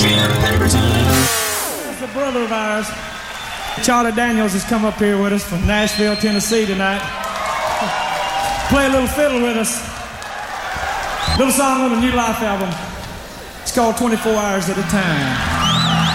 There's a brother of ours, Charlie Daniels, has come up here with us from Nashville, Tennessee tonight. Play a little fiddle with us. Little song on the New Life album. It's called 24 Hours at a Time.